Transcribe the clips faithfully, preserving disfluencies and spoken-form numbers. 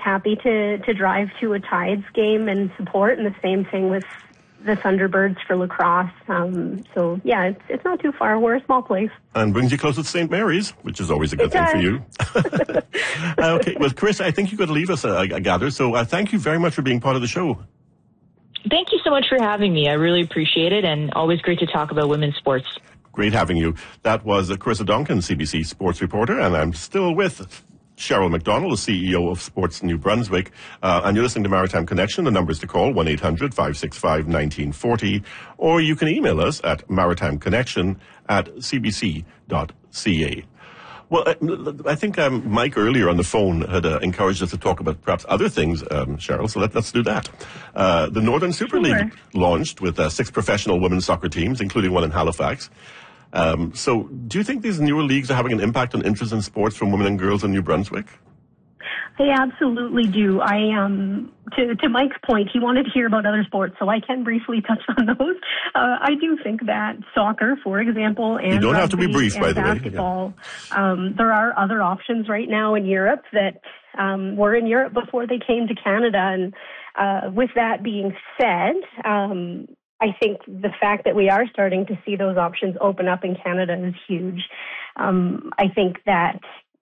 happy to, to drive to a Tides game and support, and the same thing with the Thunderbirds for lacrosse. Um, so, yeah, it's it's not too far. We're a small place. And brings you closer to Saint Mary's, which is always a good thing for you. uh, okay, well, Chris, I think you've got to leave us, uh, I gather. So uh, thank you very much for being part of the show. Thank you so much for having me. I really appreciate it, and always great to talk about women's sports. Great having you. That was uh, Carissa Duncan, C B C sports reporter, and I'm still with Cheryl McDonald, the C E O of Sports New Brunswick. Uh, and you're listening to Maritime Connection. The number is to call one eight hundred five six five one nine four zero, or you can email us at maritimeconnection at c b c dot c a. Well, I think um, Mike earlier on the phone had uh, encouraged us to talk about perhaps other things, um, Cheryl, so let, let's do that. Uh, the Northern Super League Sure. launched with uh, six professional women's soccer teams, including one in Halifax. Um, so do you think these newer leagues are having an impact on interest in sports from women and girls in New Brunswick? They absolutely do. I um to to Mike's point, he wanted to hear about other sports, so I can briefly touch on those. Uh, I do think that soccer, for example, and You don't have to be rugby brief, and by the way. basketball, um, there are other options right now in Europe that um, were in Europe before they came to Canada. And uh, with that being said, um, I think the fact that we are starting to see those options open up in Canada is huge. Um, I think that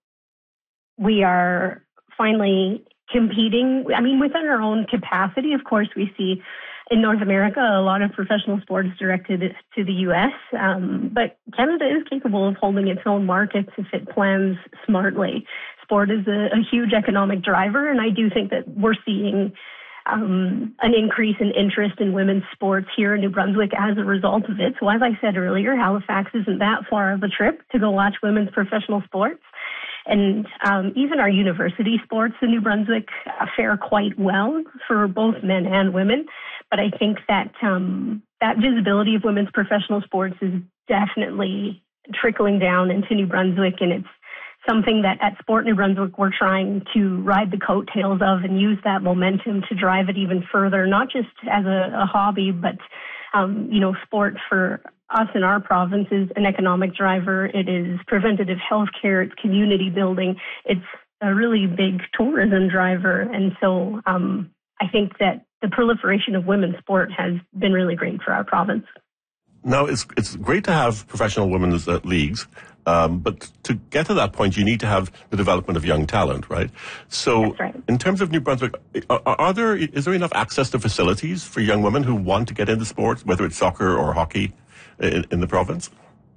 we are finally competing. I mean, within our own capacity, of course, we see in North America a lot of professional sports directed to the U S, um, but Canada is capable of holding its own markets if it plans smartly. Sport is a, a huge economic driver, and I do think that we're seeing Um, an increase in interest in women's sports here in New Brunswick as a result of it. So as I said earlier, Halifax isn't that far of a trip to go watch women's professional sports. And um, even our university sports in New Brunswick uh, fare quite well for both men and women. But I think that um, that visibility of women's professional sports is definitely trickling down into New Brunswick, and it's something that at Sport New Brunswick we're trying to ride the coattails of and use that momentum to drive it even further, not just as a, a hobby, but, um, you know, sport for us in our province is an economic driver. It is preventative health care. It's community building. It's a really big tourism driver. And so um, I think that the proliferation of women's sport has been really great for our province. Now, it's it's great to have professional women's uh, leagues, um, but to get to that point, you need to have the development of young talent, right? So, That's right. In terms of New Brunswick, are, are there is there enough access to facilities for young women who want to get into sports, whether it's soccer or hockey, in, in the province?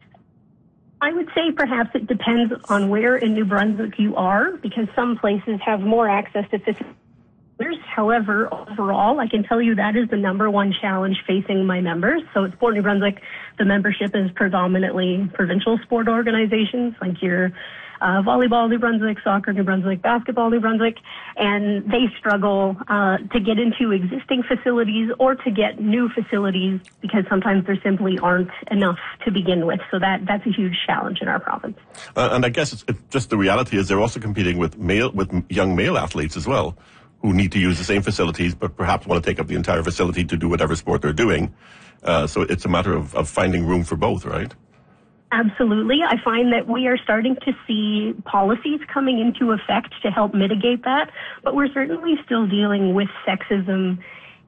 I would say perhaps it depends on where in New Brunswick you are, because some places have more access to facilities. However, overall, I can tell you that is the number one challenge facing my members. So at Sport New Brunswick, the membership is predominantly provincial sport organizations like your uh, Volleyball New Brunswick, Soccer New Brunswick, Basketball New Brunswick, and they struggle uh, to get into existing facilities or to get new facilities because sometimes there simply aren't enough to begin with. So that that's a huge challenge in our province. Uh, and I guess it's, it's just the reality is they're also competing with male with young male athletes as well, who need to use the same facilities, but perhaps want to take up the entire facility to do whatever sport they're doing. Uh, so it's a matter of, of finding room for both, right? Absolutely. I find that we are starting to see policies coming into effect to help mitigate that, but we're certainly still dealing with sexism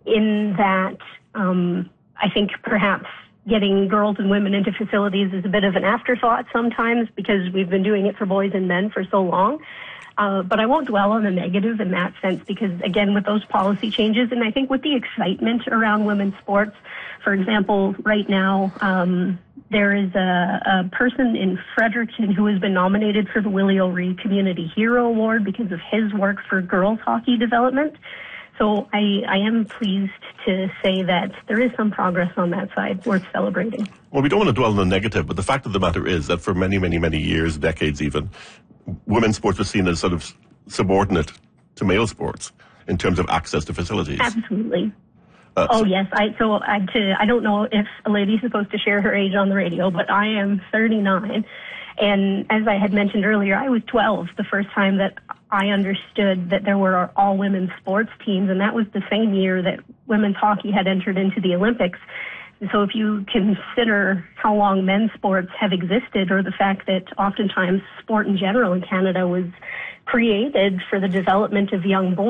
in that um, I think perhaps getting girls and women into facilities is a bit of an afterthought sometimes because we've been doing it for boys and men for so long. Uh, but I won't dwell on the negative in that sense because, again, with those policy changes, and I think with the excitement around women's sports, for example, right now um, there is a, a person in Fredericton who has been nominated for the Willie O'Ree Community Hero Award because of his work for girls hockey development. So I, I am pleased to say that there is some progress on that side worth celebrating. Well, we don't want to dwell on the negative, but the fact of the matter is that for many, many, many years, decades even, women's sports was seen as sort of subordinate to male sports in terms of access to facilities. Absolutely. Uh, oh, so, yes. I so I, to, I don't know if a lady's supposed to share her age on the radio, but I am thirty-nine. And as I had mentioned earlier, I was twelve the first time that I understood that there were all women's sports teams, and that was the same year that women's hockey had entered into the Olympics. So if you consider how long men's sports have existed, or the fact that oftentimes sport in general in Canada was created for the development of young boys,